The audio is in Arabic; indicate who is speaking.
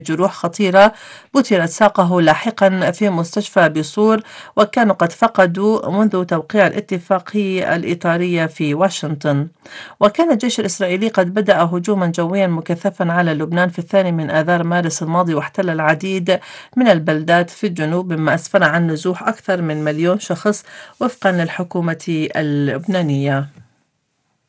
Speaker 1: جروح خطيرة بُترت ساقه لاحقًا في مستشفى بصور، وكانوا قد فقدوا منذ توقيع الاتفاقية الإطارية في واشنطن. وكان الجيش الإسرائيلي قد بدأ هجومًا جويًا مكثفًا على لبنان في الثاني من آذار مارس الماضي، واحتل العديد من البلدات في الجنوب، مما أسفر عن نزوح أكثر من 1,000,000 شخص وفقًا للحكومة اللبنانية.